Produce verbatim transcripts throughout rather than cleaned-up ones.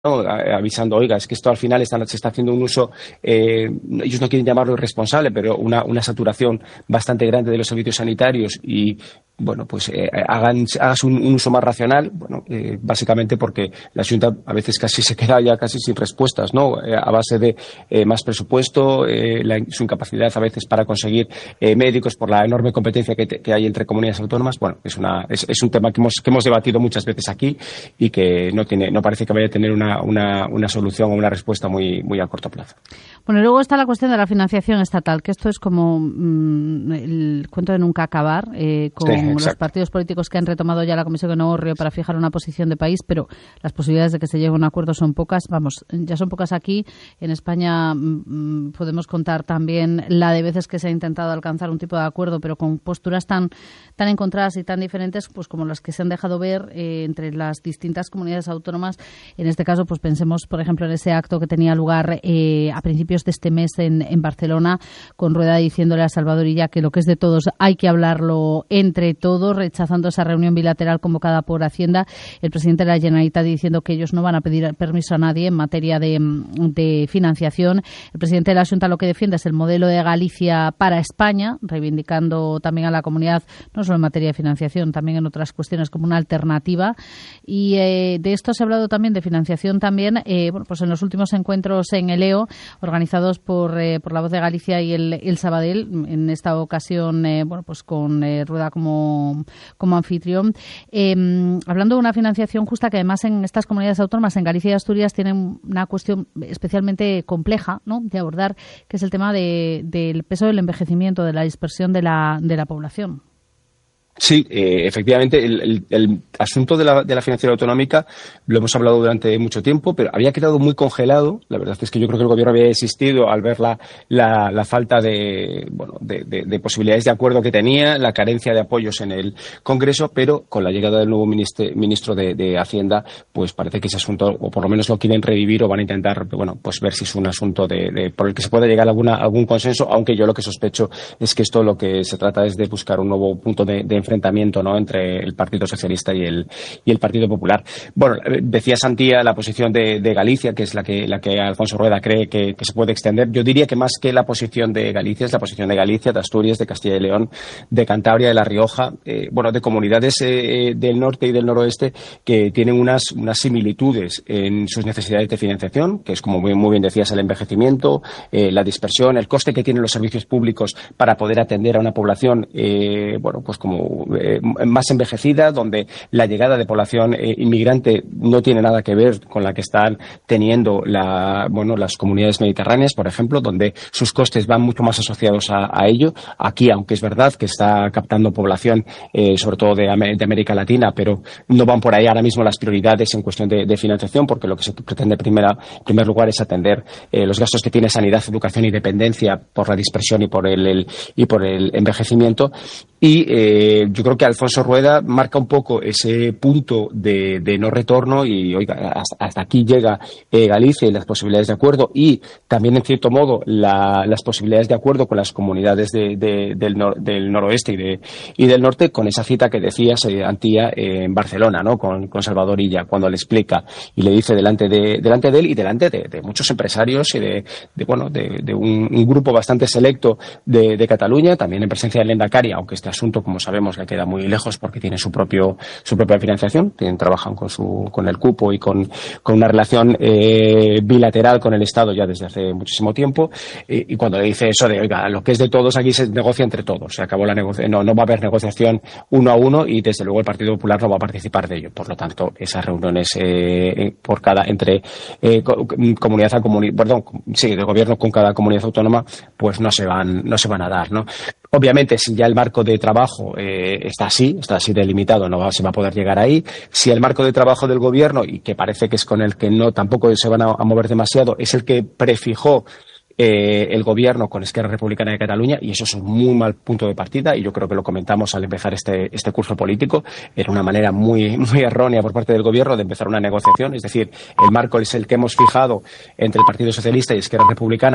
¿no? Avisando, oiga, es que esto al final está, se está haciendo un uso, eh, ellos no quieren llamarlo irresponsable, pero una, una saturación bastante grande de los servicios sanitarios y, bueno, pues eh, hagan, hagas un, un uso más racional, bueno, eh, básicamente porque la Xunta a veces casi se queda ya casi sin respuestas, ¿no? Eh, a base de eh, más presupuesto, eh, la, su incapacidad a veces para conseguir eh, médicos por la enorme competencia que, te, que hay entre comunidades autónomas. Bueno, es, una, es, es un tema que hemos, que hemos debatido muchas veces aquí y que no tiene, no parece que vaya a tener una, una, una solución o una respuesta muy, muy a corto plazo. Bueno, y luego está la cuestión de la financiación estatal, que esto es como mmm, el cuento de nunca acabar, eh, con sí, los partidos políticos que han retomado ya la Comisión de Ogorrio para fijar una posición de país, pero las posibilidades de que se llegue a un acuerdo son pocas. Vamos, ya son pocas aquí. En España mmm, podemos contar también la de veces que se ha intentado alcanzar un tipo de acuerdo, pero con posturas tan, tan encontradas y tan diferentes, pues como las que se han dejado ver eh, entre las distintas comunidades autónomas. En este caso, pues pensemos, por ejemplo, en ese acto que tenía lugar eh, a principios de este mes en, en Barcelona, con Rueda diciéndole a Salvador Illa que lo que es de todos hay que hablarlo entre todos, rechazando esa reunión bilateral convocada por Hacienda. El presidente de la Generalitat diciendo que ellos no van a pedir permiso a nadie en materia de, de financiación. El presidente de la Xunta lo que defiende es el modelo de Galicia para España, reivindicando también a la comunidad, no solo en materia de financiación, también en otras cuestiones como una alternativa. Y eh, de esto se ha hablado también, de financiación también, eh, bueno, pues en los últimos encuentros en el E O, organizados por, eh, por La Voz de Galicia y el, el Sabadell, en esta ocasión, eh, bueno, pues con eh, Rueda como, como anfitrión, eh, hablando de una financiación justa que además en estas comunidades autónomas, en Galicia y Asturias, tienen una cuestión especialmente compleja, ¿no?, de abordar, que es el tema de, del peso del envejecimiento, de la dispersión de la, de la población. Sí, eh, efectivamente, el, el, el asunto de la, de la financiación autonómica lo hemos hablado durante mucho tiempo, pero había quedado muy congelado. La verdad es que yo creo que el Gobierno había desistido al ver la, la, la falta de, bueno, de, de, de posibilidades de acuerdo que tenía, la carencia de apoyos en el Congreso, pero con la llegada del nuevo ministro, ministro de, de Hacienda, pues parece que ese asunto, o por lo menos lo quieren revivir o van a intentar, bueno, pues ver si es un asunto de, de, por el que se pueda llegar a alguna, algún consenso, aunque yo lo que sospecho es que esto lo que se trata es de buscar un nuevo punto de, de enfrentamiento, ¿no?, entre el Partido Socialista y el y el Partido Popular. Bueno, decía Santía la posición de, de Galicia, que es la que la que Alfonso Rueda cree que, que se puede extender. Yo diría que más que la posición de Galicia es la posición de Galicia, de Asturias, de Castilla y León, de Cantabria, de La Rioja, eh, bueno, de comunidades eh, del norte y del noroeste que tienen unas unas similitudes en sus necesidades de financiación, que es, como muy, muy bien decías, el envejecimiento, eh, la dispersión, el coste que tienen los servicios públicos para poder atender a una población, eh, bueno, pues como eh, más envejecida, donde la llegada de población eh, inmigrante no tiene nada que ver con la que están teniendo la, bueno, las comunidades mediterráneas, por ejemplo, donde sus costes van mucho más asociados a, a ello. Aquí, aunque es verdad que está captando población, eh, sobre todo de, de América Latina, pero no van por ahí ahora mismo las prioridades en cuestión de, de financiación, porque lo que se pretende primera, en primer lugar es atender eh, los gastos que tiene sanidad, educación y dependencia por la dispersión y por el, el y por el envejecimiento. Y eh, yo creo que Alfonso Rueda marca un poco ese punto de, de no retorno y, oiga, hasta, hasta aquí llega eh, Galicia y las posibilidades de acuerdo, y también, en cierto modo, la, las posibilidades de acuerdo con las comunidades de, de, del, nor, del noroeste y, de, y del norte, con esa cita que decías, eh, Antía, eh, en Barcelona, ¿no?, con, con Salvador Illa, cuando le explica y le dice delante de, delante de él y delante de, de muchos empresarios y de, de bueno, de, de un, un grupo bastante selecto de, de Cataluña, también en presencia del Lehendakari, aunque este asunto, como sabemos, le queda muy lejos porque tiene su propio su propia financiación, tienen, trabajan con su con el cupo y con, con una relación eh, bilateral con el Estado ya desde hace muchísimo tiempo, y, y cuando le dice eso de, oiga, lo que es de todos aquí se negocia entre todos, se acabó la negociación, no, no va a haber negociación uno a uno y desde luego el Partido Popular no va a participar de ello. Por lo tanto, esas reuniones eh, por cada entre eh, comunidad a comunidad, perdón, sí, de gobierno con cada comunidad autónoma, pues no se van no se van a dar, ¿no? Obviamente, si ya el marco de trabajo eh, está así, está así delimitado, no va, se va a poder llegar ahí. Si el marco de trabajo del Gobierno, y que parece que es con el que no tampoco se van a, a mover demasiado, es el que prefijó eh, el Gobierno con Esquerra Republicana de Cataluña, y eso es un muy mal punto de partida, y yo creo que lo comentamos al empezar este, este curso político, era una manera muy, muy errónea por parte del Gobierno de empezar una negociación. Es decir, el marco es el que hemos fijado entre el Partido Socialista y Esquerra Republicana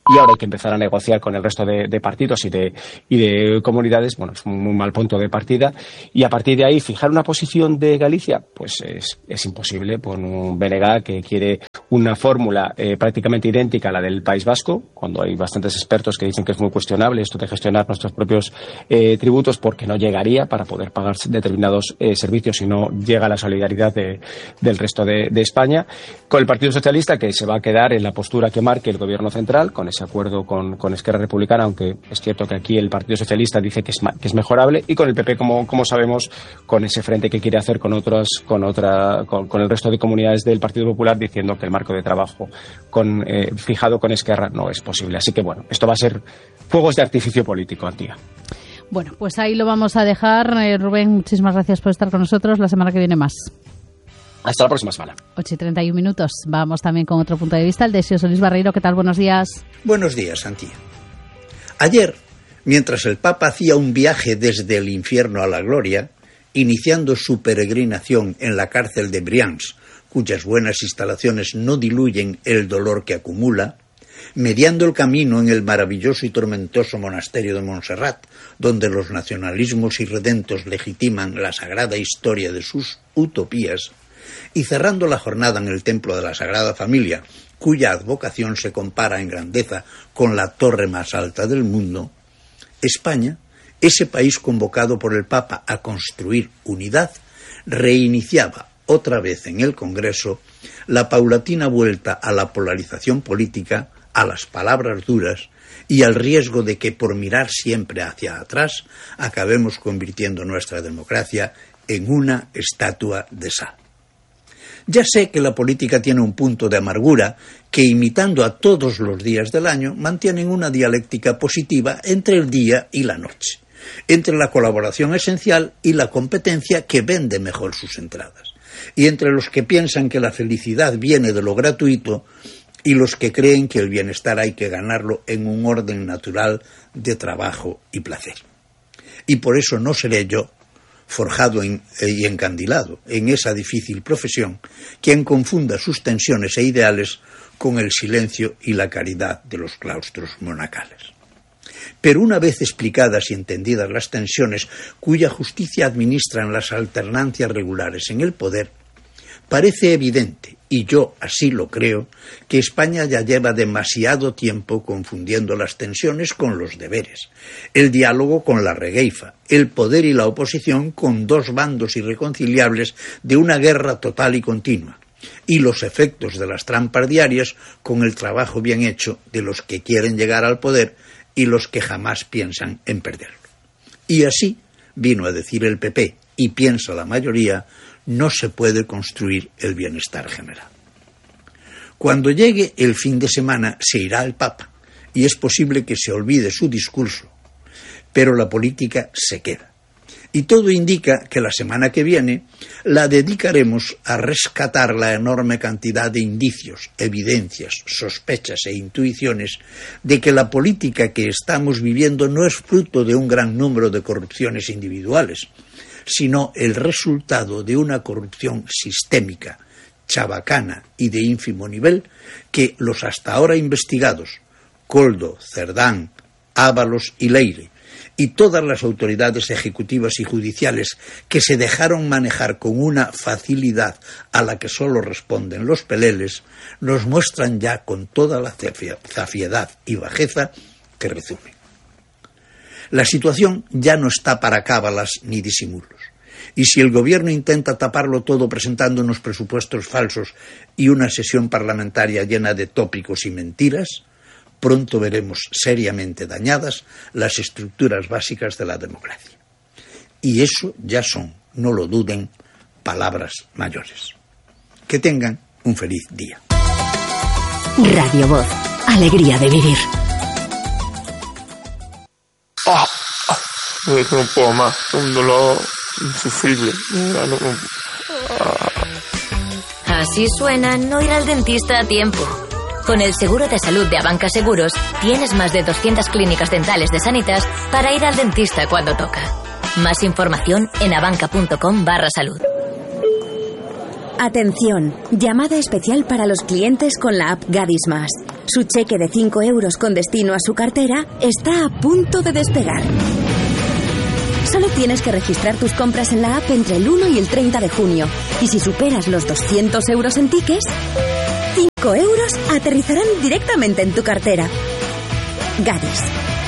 y ahora hay que empezar a negociar con el resto de, de partidos y de, y de comunidades. Bueno, es un muy mal punto de partida, y a partir de ahí fijar una posición de Galicia, pues es, es imposible. Por un B N G que quiere una fórmula eh, prácticamente idéntica a la del País Vasco, cuando hay bastantes expertos que dicen que es muy cuestionable esto de gestionar nuestros propios eh, tributos, porque no llegaría para poder pagar determinados eh, servicios y no llega la solidaridad de, del resto de, de España. Con el Partido Socialista, que se va a quedar en la postura que marque el Gobierno central, con ese acuerdo con, con Esquerra Republicana, aunque es cierto que aquí el Partido Socialista dice que es, que es mejorable, y con el P P, como, como sabemos, con ese frente que quiere hacer con otros, con otra, con, con el resto de comunidades del Partido Popular, diciendo que el marco de trabajo con, eh, fijado con Esquerra no es posible. Así que bueno, esto va a ser fuegos de artificio político, Antía. Bueno, pues ahí lo vamos a dejar. Eh, Rubén, muchísimas gracias por estar con nosotros. La semana que viene más. Hasta la próxima semana. ocho y treinta y un minutos. Vamos también con otro punto de vista, el de José Luis Barreiro. ¿Qué tal? Buenos días. Buenos días, Antía. Ayer, mientras el Papa hacía un viaje desde el infierno a la gloria, iniciando su peregrinación en la cárcel de Brians, cuyas buenas instalaciones no diluyen el dolor que acumula, mediando el camino en el maravilloso y tormentoso monasterio de Montserrat, donde los nacionalismos irredentos legitiman la sagrada historia de sus utopías, y cerrando la jornada en el templo de la Sagrada Familia, cuya advocación se compara en grandeza con la torre más alta del mundo, España, ese país convocado por el Papa a construir unidad, reiniciaba otra vez en el Congreso la paulatina vuelta a la polarización política, a las palabras duras y al riesgo de que, por mirar siempre hacia atrás, acabemos convirtiendo nuestra democracia en una estatua de sal. Ya sé que la política tiene un punto de amargura que, imitando a todos los días del año, mantienen una dialéctica positiva entre el día y la noche, entre la colaboración esencial y la competencia que vende mejor sus entradas, y entre los que piensan que la felicidad viene de lo gratuito y los que creen que el bienestar hay que ganarlo en un orden natural de trabajo y placer. Y por eso no seré yo, forjado en, y encandilado en esa difícil profesión, quien confunda sus tensiones e ideales con el silencio y la caridad de los claustros monacales. Pero una vez explicadas y entendidas las tensiones cuya justicia administran las alternancias regulares en el poder, parece evidente, y yo así lo creo, que España ya lleva demasiado tiempo confundiendo las tensiones con los deberes, el diálogo con la regueifa, el poder y la oposición con dos bandos irreconciliables de una guerra total y continua, y los efectos de las trampas diarias con el trabajo bien hecho de los que quieren llegar al poder y los que jamás piensan en perderlo. Y así, vino a decir el P P, y piensa la mayoría, no se puede construir el bienestar general. Cuando llegue el fin de semana se irá el Papa y es posible que se olvide su discurso, pero la política se queda. Y todo indica que la semana que viene la dedicaremos a rescatar la enorme cantidad de indicios, evidencias, sospechas e intuiciones de que la política que estamos viviendo no es fruto de un gran número de corrupciones individuales, sino el resultado de una corrupción sistémica, chabacana y de ínfimo nivel que los hasta ahora investigados, Coldo, Cerdán, Ábalos y Leire, y todas las autoridades ejecutivas y judiciales que se dejaron manejar con una facilidad a la que solo responden los peleles, nos muestran ya con toda la zafiedad y bajeza que resumen. La situación ya no está para cábalas ni disimulos. Y si el gobierno intenta taparlo todo presentando unos presupuestos falsos y una sesión parlamentaria llena de tópicos y mentiras, pronto veremos seriamente dañadas las estructuras básicas de la democracia. Y eso ya son, no lo duden, palabras mayores. Que tengan un feliz día. Radio Voz, alegría de vivir. Ah, oh, oh, no puedo más, un dolor insufrible. No, no, no. Ah. Así suena no ir al dentista a tiempo. Con el seguro de salud de Abanca Seguros tienes más de doscientas clínicas dentales de Sanitas para ir al dentista cuando toca. Más información en abanca punto com barra salud. Atención, llamada especial para los clientes con la app Gadis Más. Su cheque de cinco euros con destino a su cartera está a punto de despegar. Solo tienes que registrar tus compras en la app entre el uno y el treinta de junio. Y si superas los doscientos euros en tickets, cinco euros aterrizarán directamente en tu cartera. Gadis.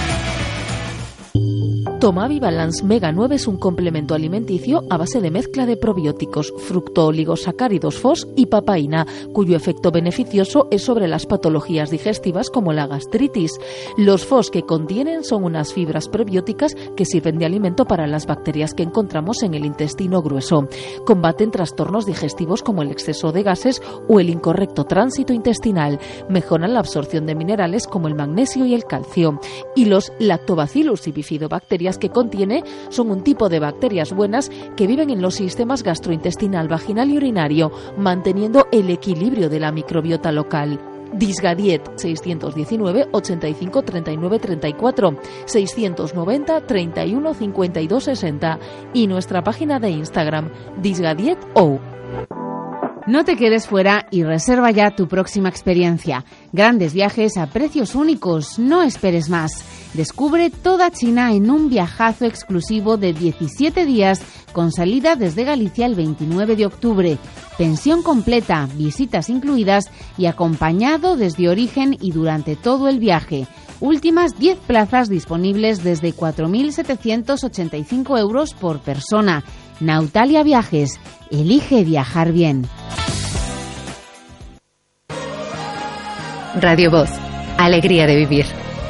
Tomavi Balance Mega nueve es un complemento alimenticio a base de mezcla de probióticos, fructooligosacáridos F O S y papaína, cuyo efecto beneficioso es sobre las patologías digestivas como la gastritis. Los F O S que contienen son unas fibras prebióticas que sirven de alimento para las bacterias que encontramos en el intestino grueso. Combaten trastornos digestivos como el exceso de gases o el incorrecto tránsito intestinal. Mejoran la absorción de minerales como el magnesio y el calcio. Y los Lactobacillus y bifidobacterias que contiene son un tipo de bacterias buenas que viven en los sistemas gastrointestinal, vaginal y urinario, manteniendo el equilibrio de la microbiota local. Disgadiet seiscientos diecinueve ochenta y cinco treinta y nueve treinta y cuatro, seiscientos noventa treinta y uno cincuenta y dos sesenta y nuestra página de Instagram disgadieto. No te quedes fuera y reserva ya tu próxima experiencia. Grandes viajes a precios únicos, no esperes más. Descubre toda China en un viajazo exclusivo de diecisiete días con salida desde Galicia el veintinueve de octubre. Pensión completa, visitas incluidas y acompañado desde origen y durante todo el viaje. Últimas diez plazas disponibles desde cuatro mil setecientos ochenta y cinco euros por persona. Nautalia Viajes. Elige viajar bien. Radio Voz. Alegría de vivir.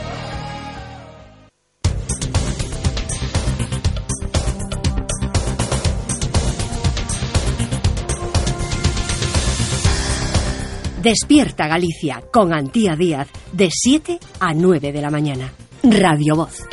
Despierta Galicia con Antía Díaz de siete a nueve de la mañana. Radio Voz.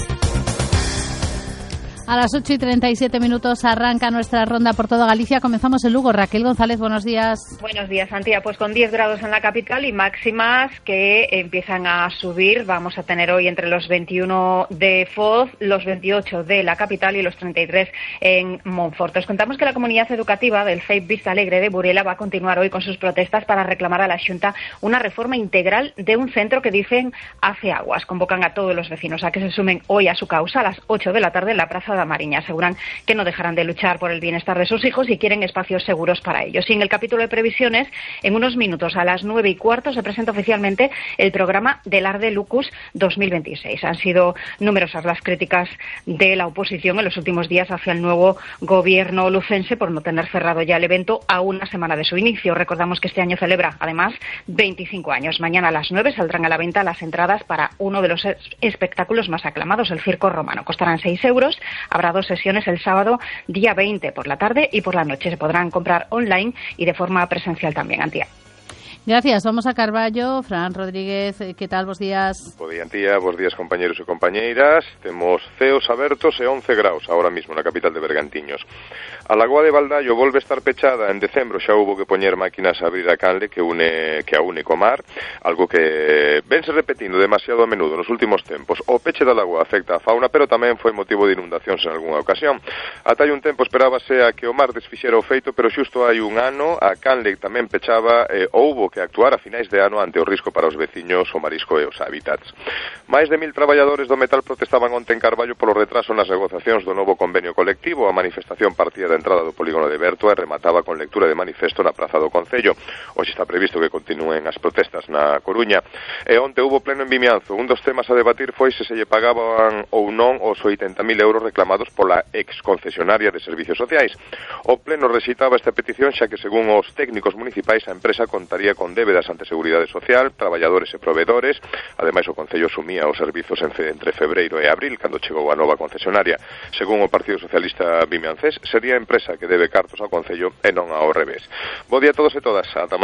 A las ocho y treinta y siete minutos arranca nuestra ronda por toda Galicia. Comenzamos en Lugo. Raquel González, buenos días. Buenos días, Antía. Pues con diez grados en la capital y máximas que empiezan a subir. Vamos a tener hoy entre los veintiuno de Foz, los veintiocho de la capital y los treinta y tres en Monfort. Os contamos que la comunidad educativa del C E I P Vista Alegre de Burela va a continuar hoy con sus protestas para reclamar a la Xunta una reforma integral de un centro que dicen hace aguas. Convocan a todos los vecinos a que se sumen hoy a su causa a las ocho de la tarde en la Plaza de Mariña. Aseguran que no dejarán de luchar por el bienestar de sus hijos y quieren espacios seguros para ellos. Y en el capítulo de previsiones, en unos minutos a las nueve y cuarto se presenta oficialmente el programa del Arde Lucus dos mil veintiséis. Han sido numerosas las críticas de la oposición en los últimos días hacia el nuevo gobierno lucense por no tener cerrado ya el evento a una semana de su inicio. Recordamos que este año celebra además veinticinco años. Mañana a las nueve saldrán a la venta las entradas para uno de los espectáculos más aclamados, el Circo Romano. Costarán seis euros. Habrá dos sesiones el sábado día veinte por la tarde y por la noche. Se podrán comprar online y de forma presencial también, Antía. Gracias. Vamos a Carballo. Fran Rodríguez, ¿qué tal? Bos días. Bo día, Antía. Bos días, compañeros e compañeiras. Temos ceos abertos e once graus ahora mismo na capital de Bergantiños. A Lagoa de Baldallo volve a estar pechada. En decembro xa hubo que poñer máquinas a abrir a canle que une que a une co mar, algo que vense repetindo demasiado a menudo nos últimos tempos. O peche da lagoa afecta a fauna, pero tamén foi motivo de inundacións en algunha ocasión. Ata hai un tempo esperábase a que o mar desfixera o feito, pero xusto hai un ano a canle tamén pechaba e houbo que actuar a finais de ano ante o risco para os veciños, o marisco e os hábitats. Máis de mil traballadores do metal protestaban onte en Carballo polo retraso nas negociacións do novo convenio colectivo. A manifestación partía da entrada do polígono de Bertoa e remataba con lectura de manifesto na Praza do Concello. Hoxe está previsto que continúen as protestas na Coruña. E onte hubo pleno en Vimianzo. Un dos temas a debatir foi se se lle pagaban ou non os oitenta mil euros reclamados pola ex concesionaria de servicios sociais. O pleno rexeitaba esta petición xa que, según os técnicos municipais, a empresa contaría con débedas ante Seguridade Social, traballadores e provedores. Ademais, o Concello asumía os servizos entre febreiro e abril, cando chegou a nova concesionaria. Según o Partido Socialista vimiancés, sería a empresa que debe cartos ao Concello e non ao revés. Bo día a todos e todas. Ata mañá.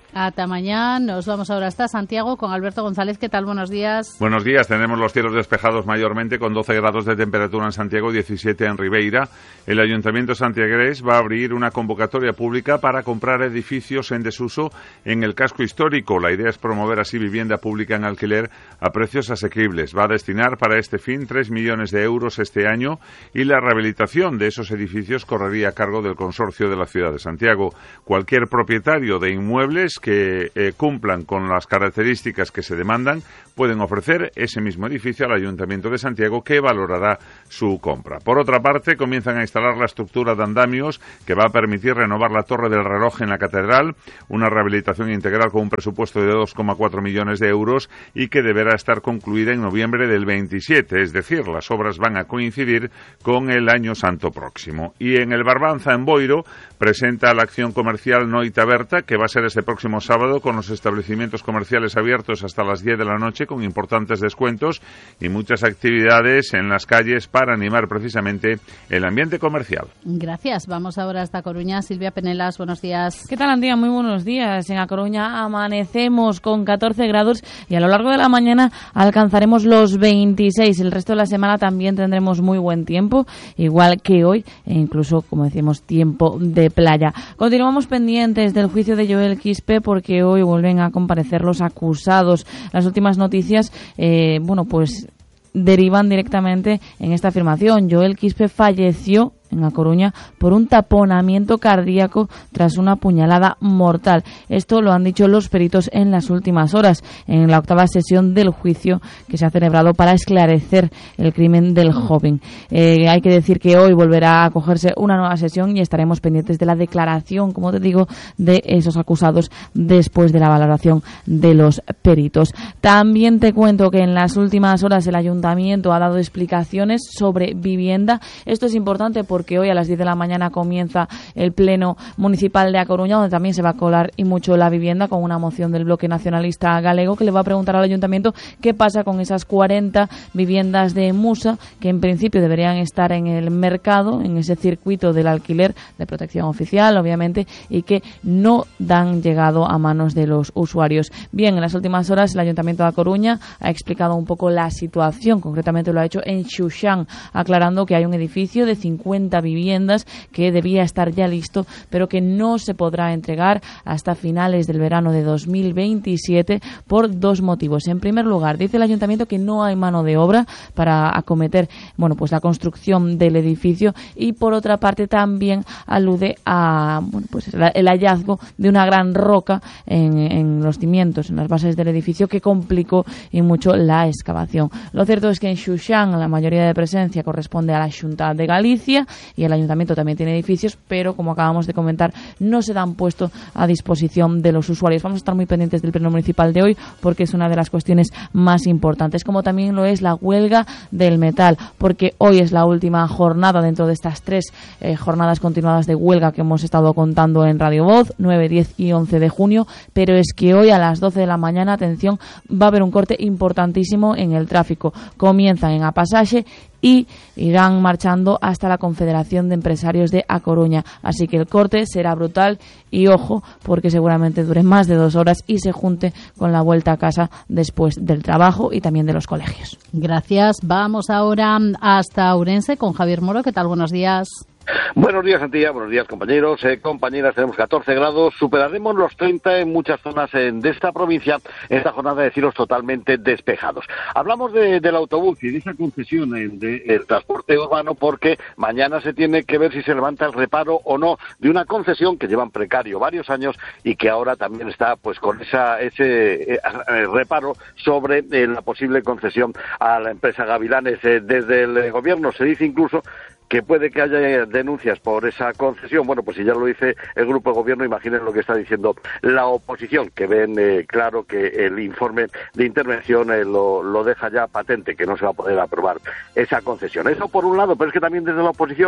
Hasta mañana. Nos vamos ahora hasta Santiago con Alberto González. ¿Qué tal? Buenos días. Buenos días. Tenemos los cielos despejados mayormente con doce grados de temperatura en Santiago, diecisiete en Ribeira. El Ayuntamiento santiagués va a abrir una convocatoria pública para comprar edificios en desuso en el casco histórico. La idea es promover así vivienda pública en alquiler a precios asequibles. Va a destinar para este fin tres millones de euros este año y la rehabilitación de esos edificios correría a cargo del consorcio de la ciudad de Santiago. Cualquier propietario de inmuebles que eh, cumplan con las características que se demandan pueden ofrecer ese mismo edificio al Ayuntamiento de Santiago, que valorará su compra. Por otra parte, comienzan a instalar la estructura de andamios que va a permitir renovar la torre del reloj en la catedral, una rehabilitación integral con un presupuesto de dos coma cuatro millones de euros y que deberá estar concluida en noviembre del veintisiete, es decir, las obras van a coincidir con el Año Santo próximo. Y en el Barbanza, en Boiro, presenta la acción comercial Noite Aberta, que va a ser este próximo sábado con los establecimientos comerciales abiertos hasta las diez de la noche con importantes descuentos y muchas actividades en las calles para animar precisamente el ambiente comercial. Gracias. Vamos ahora hasta Coruña. Silvia Penelas, buenos días. ¿Qué tal, Antía? Muy buenos días. En A Coruña amanecemos con catorce grados y a lo largo de la mañana alcanzaremos los veintiséis. El resto de la semana también tendremos muy buen tiempo, igual que hoy, e incluso, como decimos, tiempo de playa. Continuamos pendientes del juicio de Joel Quispe porque hoy vuelven a comparecer los acusados. Las últimas noticias, eh, bueno, pues derivan directamente en esta afirmación. Joel Quispe falleció en A Coruña por un taponamiento cardíaco tras una puñalada mortal. Esto lo han dicho los peritos en las últimas horas, en la octava sesión del juicio que se ha celebrado para esclarecer el crimen del joven. Eh, hay que decir que hoy volverá a acogerse una nueva sesión y estaremos pendientes de la declaración, como te digo, de esos acusados después de la valoración de los peritos. También te cuento que en las últimas horas el ayuntamiento ha dado explicaciones sobre vivienda. Esto es importante porque porque hoy a las diez de la mañana comienza el Pleno Municipal de A Coruña, donde también se va a colar y mucho la vivienda con una moción del Bloque Nacionalista Galego que le va a preguntar al Ayuntamiento qué pasa con esas cuarenta viviendas de Musa que en principio deberían estar en el mercado, en ese circuito del alquiler de protección oficial, obviamente, y que no dan llegado a manos de los usuarios. Bien, en las últimas horas el Ayuntamiento de A Coruña ha explicado un poco la situación, concretamente lo ha hecho en Xuxán, aclarando que hay un edificio de cincuenta viviendas que debía estar ya listo, pero que no se podrá entregar hasta finales del verano de dos mil veintisiete por dos motivos. En primer lugar, dice el Ayuntamiento que no hay mano de obra para acometer, bueno, pues la construcción del edificio, y por otra parte también alude a, bueno, pues el hallazgo de una gran roca en, en los cimientos, en las bases del edificio, que complicó y mucho la excavación. Lo cierto es que en Xuxán la mayoría de presencia corresponde a la Xunta de Galicia y el Ayuntamiento también tiene edificios, pero como acabamos de comentar, no se dan puesto a disposición de los usuarios. Vamos a estar muy pendientes del Pleno Municipal de hoy porque es una de las cuestiones más importantes, como también lo es la huelga del metal, porque hoy es la última jornada dentro de estas tres eh, jornadas continuadas de huelga que hemos estado contando en Radio Voz, nueve, diez y once de junio, pero es que hoy a las doce de la mañana, atención, va a haber un corte importantísimo en el tráfico. Comienzan en A Pasaxe y irán marchando hasta la Confederación de Empresarios de A Coruña. Así que el corte será brutal y ojo, porque seguramente dure más de dos horas y se junte con la vuelta a casa después del trabajo y también de los colegios. Gracias. Vamos ahora hasta Ourense con Javier Moro. ¿Qué tal? Buenos días. Buenos días, Antía. Buenos días, compañeros, eh, compañeras. Tenemos catorce grados. Superaremos los treinta en muchas zonas eh, de esta provincia en esta jornada de cielos totalmente despejados. Hablamos de, del autobús y de esa concesión eh, del transporte urbano porque mañana se tiene que ver si se levanta el reparo o no de una concesión que lleva en precario varios años y que ahora también está pues con esa ese eh, reparo sobre eh, la posible concesión a la empresa Gavilanes. Eh, desde el eh, gobierno se dice incluso que puede que haya denuncias por esa concesión. Bueno, pues si ya lo dice el grupo de gobierno, imaginen lo que está diciendo la oposición, que ven eh, claro que el informe de intervención eh, lo, lo deja ya patente, que no se va a poder aprobar esa concesión. Eso por un lado, pero es que también desde la oposición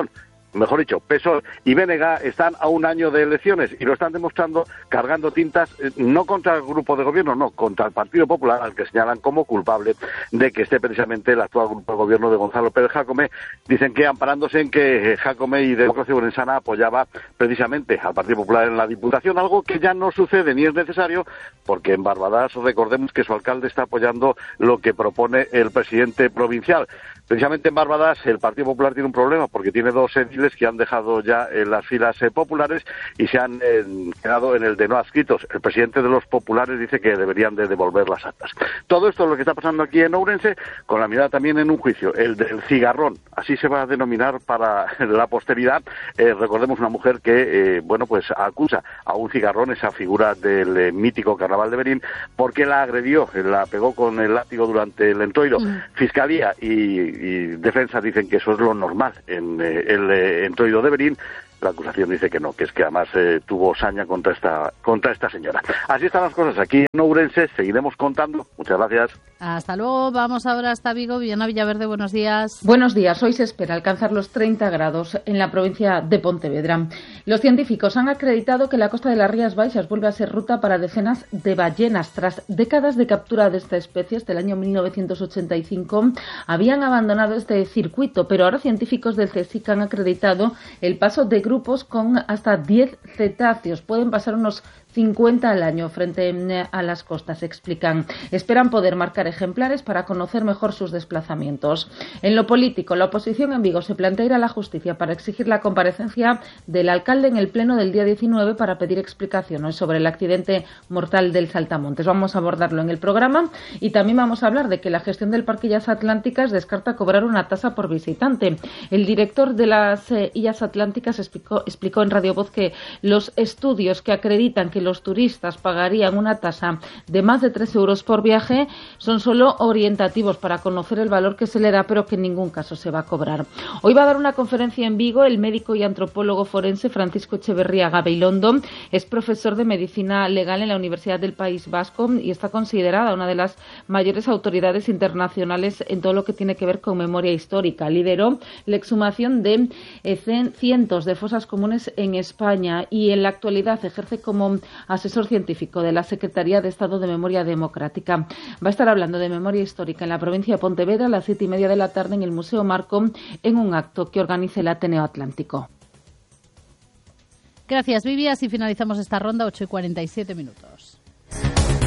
mejor dicho, P S O E y B N G están a un año de elecciones y lo están demostrando cargando tintas eh, no contra el grupo de gobierno, no, contra el Partido Popular, al que señalan como culpable de que esté precisamente el actual grupo de gobierno de Gonzalo Pérez Jácome. Dicen que amparándose en que Jácome y Democracia Ourensana apoyaba precisamente al Partido Popular en la Diputación, algo que ya no sucede ni es necesario, porque en Barbadas recordemos que su alcalde está apoyando lo que propone el presidente provincial. Precisamente en Barbadas el Partido Popular tiene un problema porque tiene dos ediles que han dejado ya en las filas eh, populares y se han eh, quedado en el de no adscritos. El presidente de los populares dice que deberían de devolver las actas. Todo esto es lo que está pasando aquí en Ourense, con la mirada también en un juicio, el del cigarrón, así se va a denominar para la posteridad. Eh, recordemos una mujer que, eh, bueno, pues acusa a un cigarrón, esa figura del eh, mítico Carnaval de Berín, porque la agredió, la pegó con el látigo durante el entroido. Mm. Fiscalía y y defensa dicen que eso es lo normal en eh, el eh, entroido de Berín. La acusación dice que no, que es que además eh, tuvo saña contra esta contra esta señora. Así están las cosas aquí en Ourense, seguiremos contando. Muchas gracias. Hasta luego, vamos ahora hasta Vigo. Viana Villaverde, buenos días. Buenos días, hoy se espera alcanzar los treinta grados en la provincia de Pontevedra. Los científicos han acreditado que la costa de las Rías Baixas vuelve a ser ruta para decenas de ballenas. Tras décadas de captura de esta especie, hasta el año mil novecientos ochenta y cinco, habían abandonado este circuito, pero ahora científicos del CSIC han acreditado el paso de grupos con hasta diez cetáceos. Pueden pasar unos cincuenta al año frente a las costas, explican. Esperan poder marcar ejemplares para conocer mejor sus desplazamientos. En lo político, la oposición en Vigo se plantea ir a la justicia para exigir la comparecencia del alcalde en el pleno del día diecinueve para pedir explicaciones sobre el accidente mortal del Saltamontes. Vamos a abordarlo en el programa y también vamos a hablar de que la gestión del Parque Illas Atlánticas descarta cobrar una tasa por visitante. El director de las eh, Illas Atlánticas explicó, explicó en Radio Voz que los estudios que acreditan que los turistas pagarían una tasa de más de tres euros por viaje son solo orientativos para conocer el valor que se le da, pero que en ningún caso se va a cobrar. Hoy va a dar una conferencia en Vigo el médico y antropólogo forense Francisco Echeverría Gabilondo. Es profesor de Medicina Legal en la Universidad del País Vasco y está considerada una de las mayores autoridades internacionales en todo lo que tiene que ver con memoria histórica. Lideró la exhumación de eh, cientos de fosas comunes en España y en la actualidad ejerce como asesor científico de la Secretaría de Estado de Memoria Democrática. Va a estar hablando de memoria histórica en la provincia de Pontevedra a las siete y media de la tarde en el Museo Marco, en un acto que organiza el Ateneo Atlántico. Gracias, Vivi. Así finalizamos esta ronda, ocho y cuarenta y siete minutos.